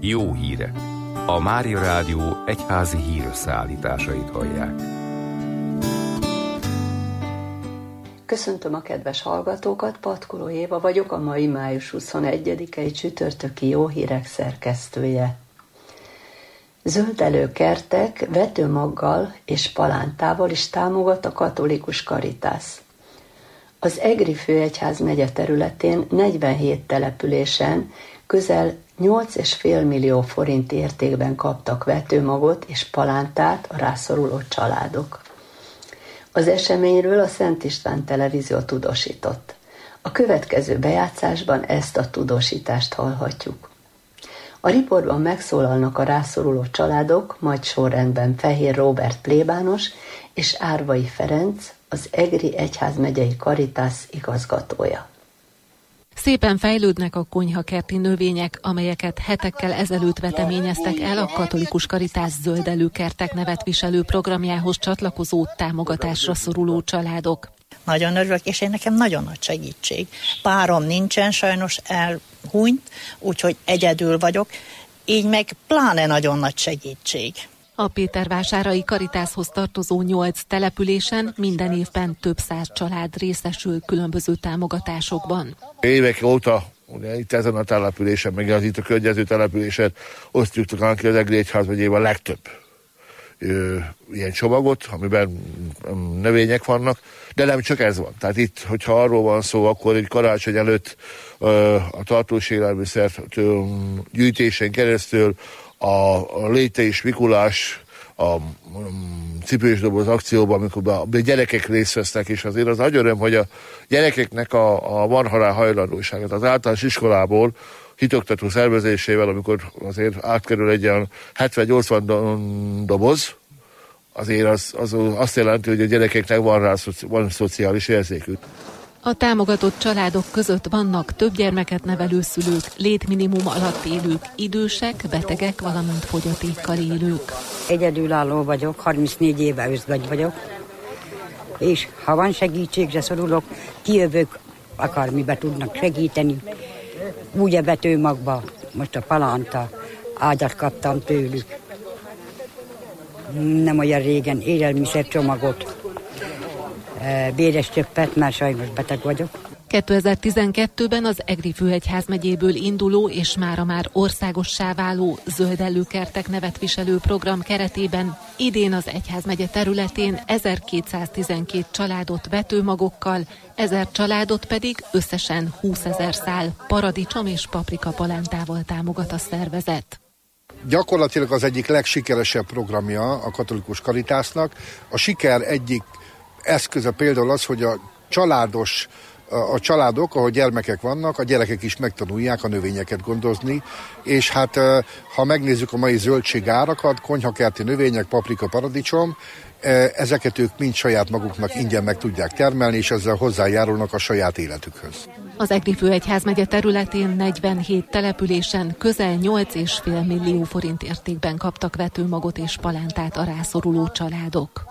Jó hírek. A Mária Rádió egyházi hírösszeállításait hallják. Köszöntöm a kedves hallgatókat, Patkoló Éva vagyok, a mai május 21-i csütörtöki Jó hírek szerkesztője. Zöldelő kertek vetőmaggal és palántával is támogat a katolikus Caritas. Az Egri főegyházmegye területén 47 településen közel 8,5 millió forint értékben kaptak vetőmagot és palántát a rászoruló családok. Az eseményről a Szent István Televízió tudósított. A következő bejátszásban ezt a tudósítást hallhatjuk. A riportban megszólalnak a rászoruló családok, majd sorrendben Fehér Róbert plébános és Árvai Ferenc, az Egri egyházmegyei Caritas igazgatója. Szépen fejlődnek a konyhakerti növények, amelyeket hetekkel ezelőtt veteményeztek el a katolikus Caritas zöldelőkertek nevet viselő programjához csatlakozó támogatásra szoruló családok. Nagyon örülök, és nekem nagyon nagy segítség. Párom nincsen, sajnos elhunyt, úgyhogy egyedül vagyok, így meg pláne nagyon nagy segítség. A Pétervásárai Caritashoz tartozó 8 településen minden évben több száz család részesül különböző támogatásokban. Évek óta, ugye itt ezen a településen, meg az itt a környező településen osztjuk ki az Egri egyházmegyében a legtöbb ilyen csomagot, amiben növények vannak, de nem csak ez van. Tehát itt, hogyha arról van szó, akkor egy karácsony előtt a tartós élelmiszer gyűjtésen keresztül a Léte és Mikulás, a cipős doboz akcióban, amikor a gyerekek részt vesznek, és azért az nagy öröm, hogy a gyerekeknek a marhalál hajlandóságát az általános iskolából hitoktató szervezésével, amikor azért átkerül egy olyan 70-80 doboz, azért az azt jelenti, hogy a gyerekeknek van szociális érzékük. A támogatott családok között vannak több gyermeket nevelő szülők, létminimum alatt élők, idősek, betegek, valamint fogyatékkal élők. Egyedülálló vagyok, 34 éve özgagy vagyok, és ha van segítségre szorulok, kijövök, akármibe tudnak segíteni. Úgy a vetőmagba, most a palánta, ágyat kaptam tőlük. Nem olyan régen élelmiszercsomagot, béres csöppet, mert sajnos beteg vagyok. 2012-ben az Egri főegyházmegyéből induló és mára már országossá váló zöldelőkertek nevet viselő program keretében idén az egyházmegye területén 1212 családot vetőmagokkal, 1000 családot pedig összesen 20 000 szál paradicsom és paprika palántával támogat a szervezet. Gyakorlatilag az egyik legsikeresebb programja a katolikus Caritasnak. A siker egyik eszköze például az, hogy a családok, ahol gyermekek vannak, a gyerekek is megtanulják a növényeket gondozni, és hát ha megnézzük a mai zöldségárakat, konyhakerti növények, paprika, paradicsom, ezeket ők mind saját maguknak ingyen meg tudják termelni, és ezzel hozzájárulnak a saját életükhöz. Az Egri főegyházmegye területén 47 településen közel 8,5 millió forint értékben kaptak vetőmagot és palántát a rászoruló családok.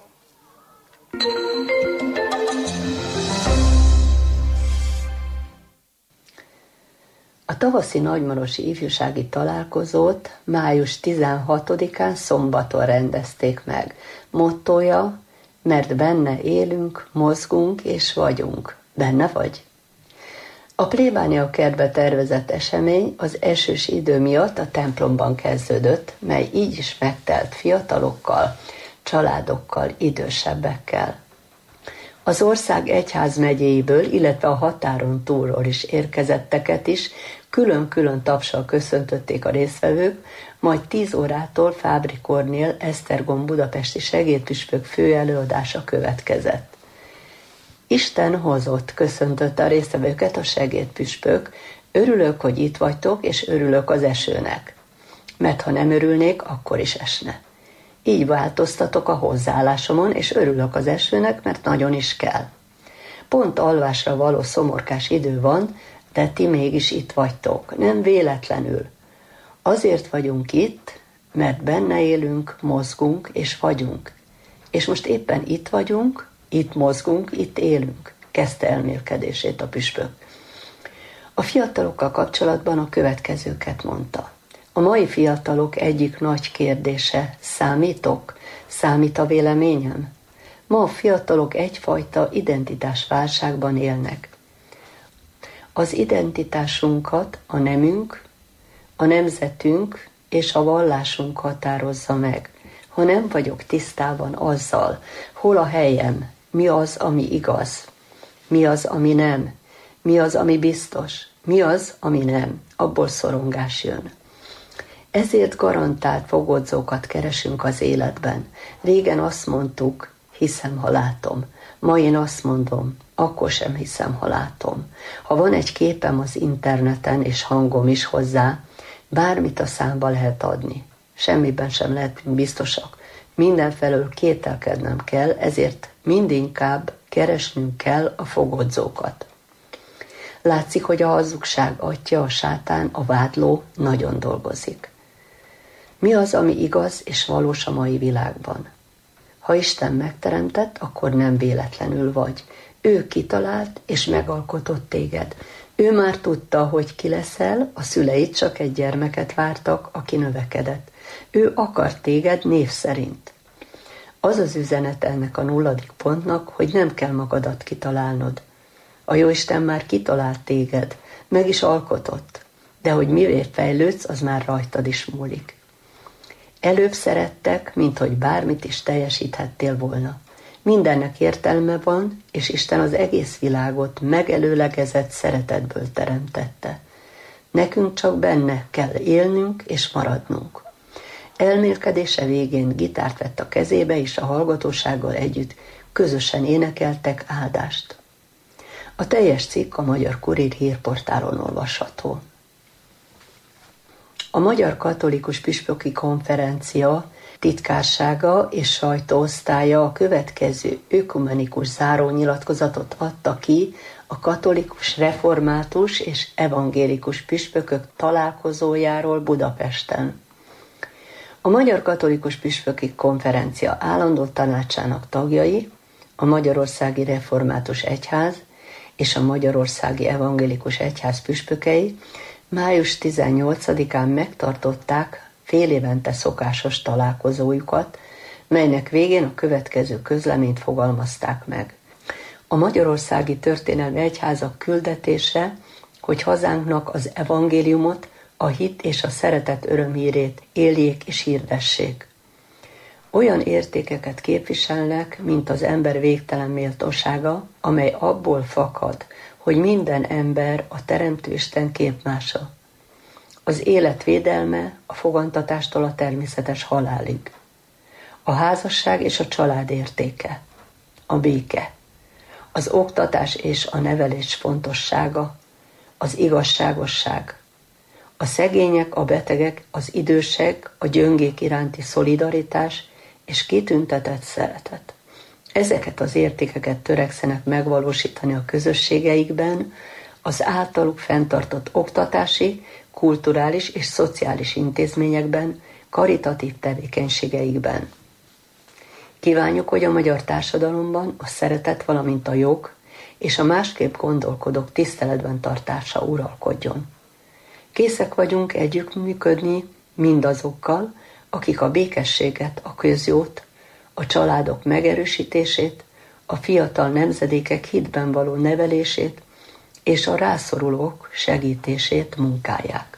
A tavaszi nagymarosi ifjúsági találkozót május 16-án szombaton rendezték meg. Mottója, mert benne élünk, mozgunk és vagyunk. Benne vagy? A plébánia kertbe tervezett esemény az esős idő miatt a templomban kezdődött, mely így is megtelt fiatalokkal, családokkal, idősebbekkel. Az ország egyházmegyéiből, illetve a határon túlról is érkezetteket is külön-külön tapssal köszöntötték a résztvevők, majd 10 órától Fábri Kornél Esztergom budapesti segédpüspök főelőadása következett. Isten hozott, köszöntötte a résztvevőket a segédpüspök, örülök, hogy itt vagytok, és örülök az esőnek, mert ha nem örülnék, akkor is esne. Így változtatok a hozzáállásomon, és örülök az esőnek, mert nagyon is kell. Pont alvásra való szomorkás idő van, de ti mégis itt vagytok, nem véletlenül. Azért vagyunk itt, mert benne élünk, mozgunk és vagyunk. És most éppen itt vagyunk, itt mozgunk, itt élünk, kezdte elmélkedését a püspök. A fiatalokkal kapcsolatban a következőket mondta. A mai fiatalok egyik nagy kérdése: számítok? Számít a véleményem? Ma a fiatalok egyfajta identitásválságban élnek. Az identitásunkat a nemünk, a nemzetünk és a vallásunk határozza meg. Ha nem vagyok tisztában azzal, hol a helyem, mi az, ami igaz, mi az, ami nem, mi az, ami biztos, mi az, ami nem, abból szorongás jön. Ezért garantált fogodzókat keresünk az életben. Régen azt mondtuk, hiszem, ha látom. Ma én azt mondom, akkor sem hiszem, ha látom. Ha van egy képem az interneten és hangom is hozzá, bármit a számba lehet adni. Semmiben sem lehetünk biztosak. Mindenfelől kételkednem kell, ezért mindinkább keresnünk kell a fogodzókat. Látszik, hogy a hazugság atya, a sátán, a vádló nagyon dolgozik. Mi az, ami igaz és valós a mai világban? Ha Isten megteremtett, akkor nem véletlenül vagy. Ő kitalált és megalkotott téged. Ő már tudta, hogy ki leszel, a szüleid csak egy gyermeket vártak, aki növekedett. Ő akart téged név szerint. Az az üzenet ennek a 0. pontnak, hogy nem kell magadat kitalálnod. A Jóisten már kitalált téged, meg is alkotott, de hogy mivé fejlődsz, az már rajtad is múlik. Előbb szerettek, mint hogy bármit is teljesíthettél volna. Mindennek értelme van, és Isten az egész világot megelőlegezett szeretetből teremtette. Nekünk csak benne kell élnünk és maradnunk. Elmélkedése végén gitárt vett a kezébe, és a hallgatósággal együtt közösen énekeltek áldást. A teljes cikk a Magyar Kurír hírportálon olvasható. A Magyar Katolikus Püspöki Konferencia titkársága és sajtóosztálya a következő ökumenikus zárónyilatkozatot adta ki a katolikus, református és evangélikus püspökök találkozójáról Budapesten. A Magyar Katolikus Püspöki Konferencia állandó tanácsának tagjai, a Magyarországi Református Egyház és a Magyarországi Evangélikus Egyház püspökei május 18-án megtartották fél évente szokásos találkozójukat, melynek végén a következő közleményt fogalmazták meg. A Magyarországi Történelmi Egyházak küldetése, hogy hazánknak az evangéliumot, a hit és a szeretet örömhírét éljék és hirdessék. Olyan értékeket képviselnek, mint az ember végtelen méltósága, amely abból fakad, hogy minden ember a Teremtő Isten képmása. Az élet védelme a fogantatástól a természetes halálig. A házasság és a család értéke. A béke. Az oktatás és a nevelés fontossága. Az igazságosság. A szegények, a betegek, az idősek, a gyöngék iránti szolidaritás és kitüntetett szeretet. Ezeket az értékeket törekszenek megvalósítani a közösségeikben, az általuk fenntartott oktatási, kulturális és szociális intézményekben, karitatív tevékenységeikben. Kívánjuk, hogy a magyar társadalomban a szeretet, valamint a jog és a másképp gondolkodók tiszteletben tartása uralkodjon. Készek vagyunk együttműködni mindazokkal, akik a békességet, a közjót, a családok megerősítését, a fiatal nemzedékek hitben való nevelését és a rászorulók segítését munkálják.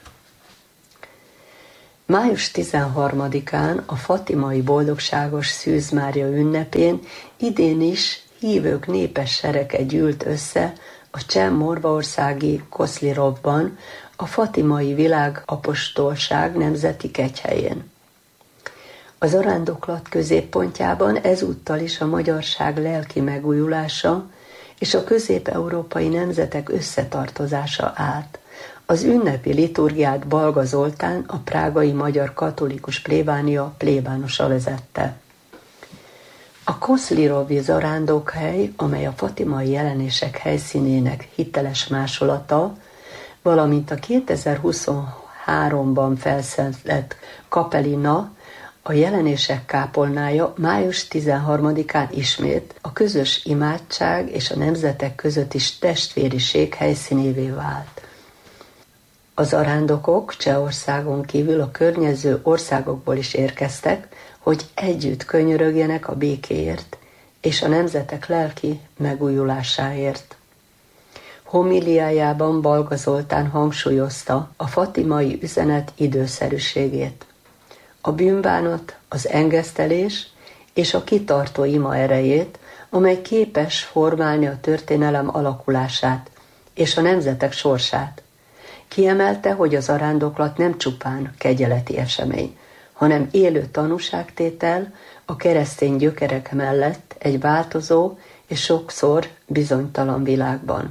Május 13-án a fatimai boldogságos Szűz Mária ünnepén idén is hívők népes serege gyűlt össze a cseh morvaországi Koszlirovban, a fatimai világapostolság nemzeti kegyhelyén. A zarándoklat középpontjában ezúttal is a magyarság lelki megújulása és a közép-európai nemzetek összetartozása állt. Az ünnepi liturgiát Balga Zoltán, a prágai magyar katolikus plébánia plébánosa vezette. A Koszlirovi zarándokhely, amely a fatimai jelenések helyszínének hiteles másolata, valamint a 2023-ban felszentelt kapelina, a jelenések kápolnája május 13-án ismét a közös imádság és a nemzetek közötti testvériség helyszínévé vált. Az zarándokok Csehországon kívül a környező országokból is érkeztek, hogy együtt könyörögjenek a békéért és a nemzetek lelki megújulásáért. Homiliájában Balga Zoltán hangsúlyozta a fatimai üzenet időszerűségét. A bűnbánat, az engesztelés és a kitartó ima erejét, amely képes formálni a történelem alakulását és a nemzetek sorsát. Kiemelte, hogy az zarándoklat nem csupán kegyeleti esemény, hanem élő tanúságtétel a keresztény gyökerek mellett egy változó és sokszor bizonytalan világban.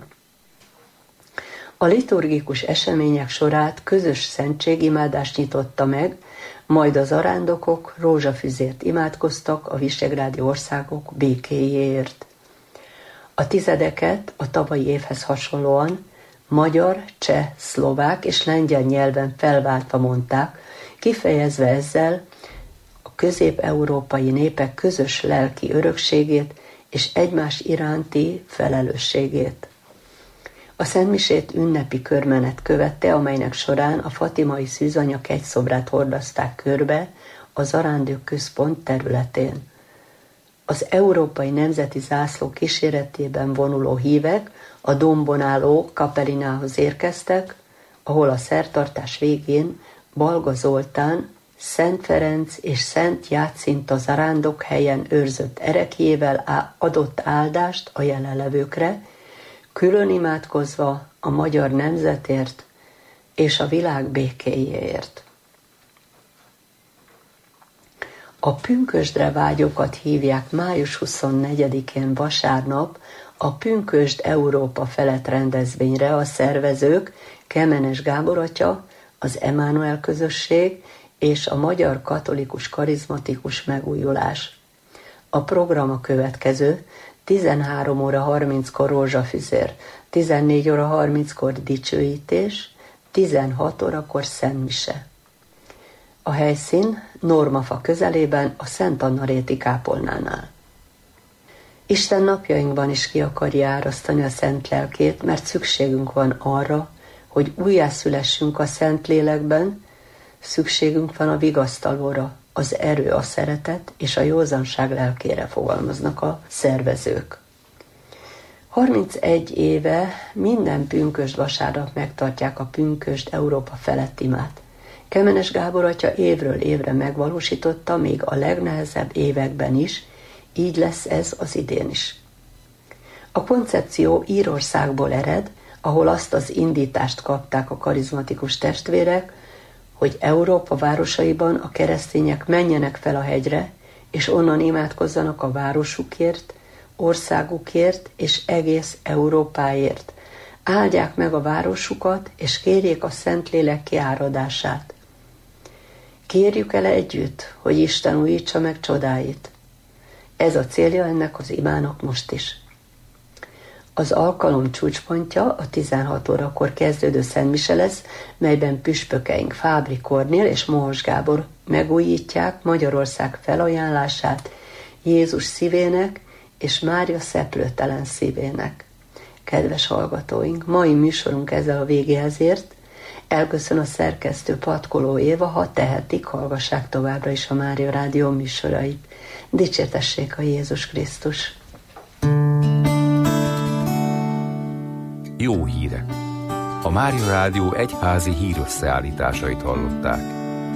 A liturgikus események sorát közös szentségimádást nyitotta meg, majd a zarándokok rózsafüzért imádkoztak a visegrádi országok békéjéért. A tizedeket a tavalyi évhez hasonlóan magyar, cseh, szlovák és lengyel nyelven felváltva mondták, kifejezve ezzel a közép-európai népek közös lelki örökségét és egymás iránti felelősségét. A szentmisét ünnepi körmenet követte, amelynek során a fatimai szűzanya kegyszobrát hordozták körbe a zarándok központ területén. Az európai nemzeti zászló kíséretében vonuló hívek a dombon álló kapelinához érkeztek, ahol a szertartás végén Balga Zoltán Szent Ferenc és Szent Jácinta zarándok helyen őrzött ereklyével adott áldást a jelenlevőkre, külön imádkozva a magyar nemzetért és a világ békéjéért. A pünkösdre vágyókat hívják május 24-én vasárnap a Pünkösd Európa felett rendezvényre a szervezők Kemenes Gábor atya, az Emmanuel közösség és a Magyar Katolikus Karizmatikus Megújulás. A program a következő: 13 óra 30-kor rózsafüzér, 14 óra 30-kor dicsőítés, 16 órakor szentmise. A helyszín Normafa közelében a Szent Anna réti kápolnánál. Isten napjainkban is ki akarja árasztani a szent lelkét, mert szükségünk van arra, hogy újjászülessünk a szent lélekben, szükségünk van a vigasztalóra, az erő, a szeretet és a józanság lelkére, fogalmaznak a szervezők. 31 éve minden pünkösd vasárnap megtartják a Pünkösd Európa felett imát. Kemenes Gábor atya évről évre megvalósította, még a legnehezebb években is, így lesz ez az idén is. A koncepció Írországból ered, ahol azt az indítást kapták a karizmatikus testvérek, hogy Európa városaiban a keresztények menjenek fel a hegyre, és onnan imádkozzanak a városukért, országukért és egész Európáért. Áldják meg a városukat, és kérjék a Szentlélek kiáradását. Kérjük el együtt, hogy Isten újítsa meg csodáit. Ez a célja ennek az imának most is. Az alkalom csúcspontja a 16 órakor kezdődő szentmise lesz, melyben püspökeink Fábri Kornél és Mohos Gábor megújítják Magyarország felajánlását Jézus szívének és Mária szeplőtelen szívének. Kedves hallgatóink, mai műsorunk ezzel a végéhez ért. Elköszön a szerkesztő Patkoló Éva, ha tehetik, hallgassák továbbra is a Mária Rádió műsorait. Dicsértessék a Jézus Krisztus! Jó hírek! A Mária Rádió egyházi hírösszeállításait hallották.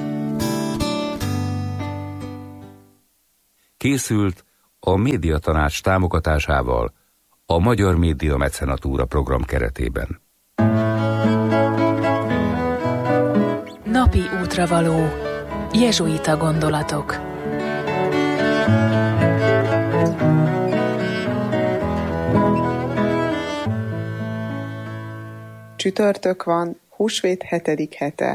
Készült a Médiatanács támogatásával a Magyar Média Mecenatúra program keretében. Napi útravaló. Jezsuita gondolatok. Csütörtök van, húsvét 7. hete.